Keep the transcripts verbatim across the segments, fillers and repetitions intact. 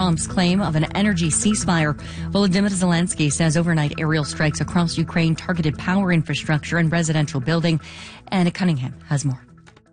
Trump's claim of an energy ceasefire. Volodymyr Zelensky says overnight aerial strikes across Ukraine targeted power infrastructure and residential building. Anna Cunningham has more.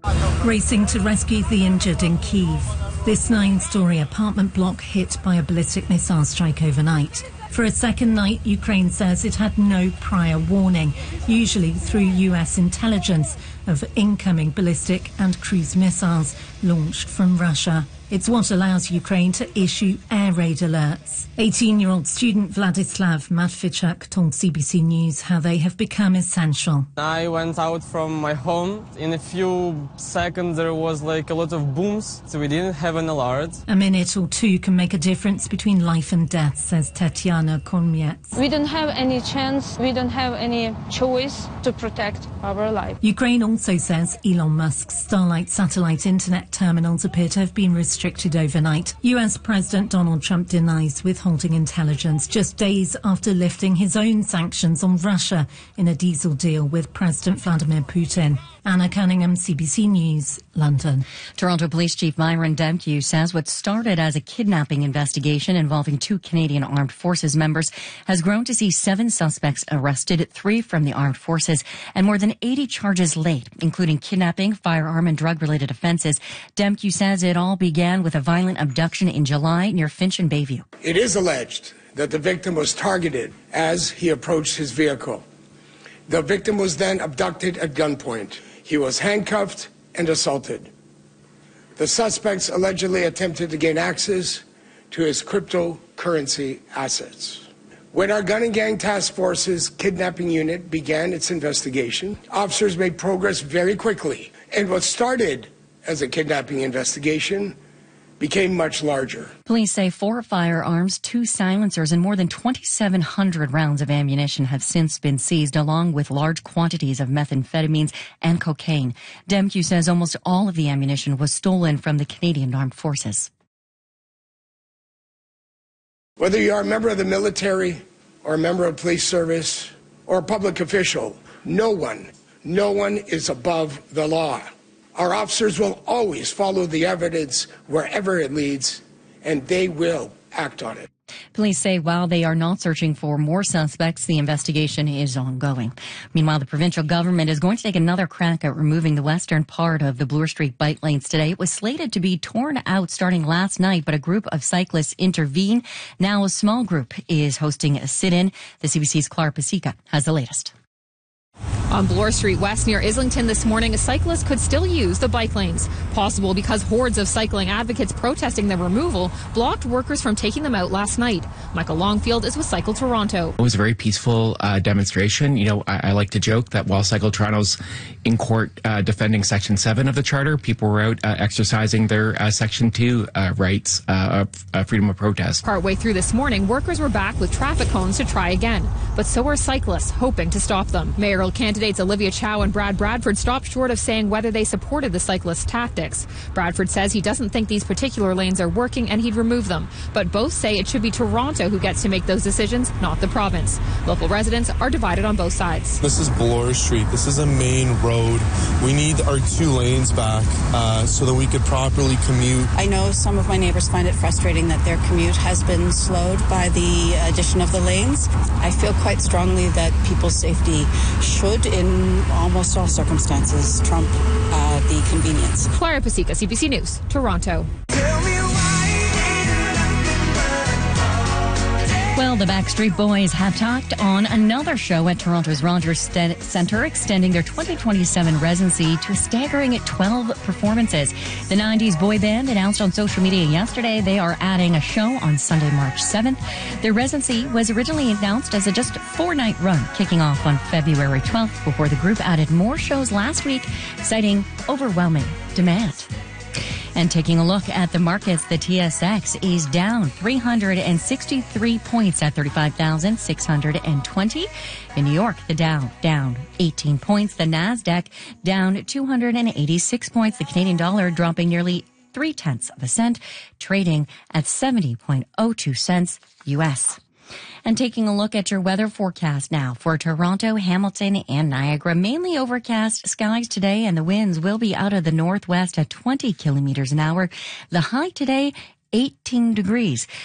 Racing to rescue the injured in Kyiv. This nine-storey apartment block hit by a ballistic missile strike overnight. For a second night, Ukraine says it had no prior warning, usually through U S intelligence, of incoming ballistic and cruise missiles launched from Russia. It's what allows Ukraine to issue air raid alerts. eighteen-year-old student Vladislav Matvichak told C B C News how they have become essential. I went out from my home. In a few seconds there was like a lot of booms, so we didn't have an alert. A minute or two can make a difference between life and death, says Tatiana Konmiets. We don't have any chance, we don't have any choice to protect our life. Ukraine also says Elon Musk's Starlink satellite internet terminals appear to have been restricted restricted overnight. U S President Donald Trump denies withholding intelligence just days after lifting his own sanctions on Russia in a diesel deal with President Vladimir Putin. Anna Cunningham, C B C News, London. Toronto Police Chief Myron Demkiw says what started as a kidnapping investigation involving two Canadian Armed Forces members has grown to see seven suspects arrested, three from the Armed Forces, and more than eighty charges laid, including kidnapping, firearm and drug-related offences. Demkiw says it all began with a violent abduction in July near Finch and Bayview. It is alleged that the victim was targeted as he approached his vehicle. The victim was then abducted at gunpoint. He was handcuffed and assaulted. The suspects allegedly attempted to gain access to his cryptocurrency assets. When our Gun and Gang Task Force's kidnapping unit began its investigation, officers made progress very quickly, and what started as a kidnapping investigation became much larger. Police say four firearms, two silencers, and more than twenty-seven hundred rounds of ammunition have since been seized, along with large quantities of methamphetamines and cocaine. Demkiw says almost all of the ammunition was stolen from the Canadian Armed Forces. Whether you are a member of the military or a member of police service or a public official, no one, no one is above the law. Our officers will always follow the evidence wherever it leads, and they will act on it. Police say while they are not searching for more suspects, the investigation is ongoing. Meanwhile, the provincial government is going to take another crack at removing the western part of the Bloor Street bike lanes today. It was slated to be torn out starting last night, but a group of cyclists intervened. Now a small group is hosting a sit-in. The C B C's Clara Pasica has the latest. On Bloor Street West near Islington this morning, a cyclist could still use the bike lanes. Possible because hordes of cycling advocates protesting their removal blocked workers from taking them out last night. Michael Longfield is with Cycle Toronto. It was a very peaceful uh, demonstration. You know, I, I like to joke that while Cycle Toronto's in court uh, defending Section seven of the Charter, people were out uh, exercising their uh, Section two uh, rights uh, of uh, freedom of protest. Partway through this morning, workers were back with traffic cones to try again. But so are cyclists, hoping to stop them. Mayoral candidates Olivia Chow and Brad Bradford stopped short of saying whether they supported the cyclists' tactics. Bradford says he doesn't think these particular lanes are working and he'd remove them. But both say it should be Toronto who gets to make those decisions, not the province. Local residents are divided on both sides. This is Bloor Street. This is a main road. We need our two lanes back uh, so that we could properly commute. I know some of my neighbors find it frustrating that their commute has been slowed by the addition of the lanes. I feel quite strongly that people's safety should, in almost all circumstances, trump uh, the convenience. Clara Pasica, C B C News, Toronto. Well, the Backstreet Boys have tacked on another show at Toronto's Rogers Centre, extending their twenty twenty-seven residency to a staggering twelve performances. The nineties boy band announced on social media yesterday they are adding a show on Sunday, March seventh. Their residency was originally announced as a just four-night run, kicking off on February twelfth, before the group added more shows last week, citing overwhelming demand. And taking a look at the markets, the T S X is down three hundred sixty-three points at thirty-five thousand six hundred twenty. In New York, the Dow down eighteen points. The Nasdaq down two hundred eighty-six points. The Canadian dollar dropping nearly three tenths of a cent, trading at seventy point oh two cents U S. And taking a look at your weather forecast now for Toronto, Hamilton, and Niagara. Mainly overcast skies today, and the winds will be out of the northwest at twenty kilometers an hour. The high today, eighteen degrees.